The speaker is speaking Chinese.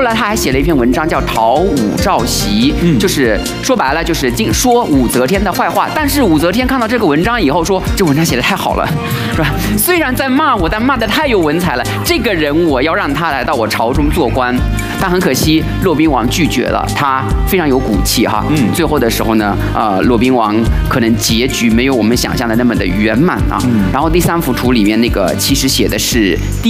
来他还写了一篇文章叫《讨武曌檄》，就是说白了就是说武则天的坏话。但是武则天看到这个文章以后说，这文章写得太好了，是吧？虽然在骂我，但骂得太有文采了。这个人我要让他来到我朝中做官。但很可惜，骆宾王拒绝了。他非常有骨气哈。最后的时候呢，骆宾王可能结局没有我们想象的那么的圆满啊。然后第3幅图里面那个其实写的是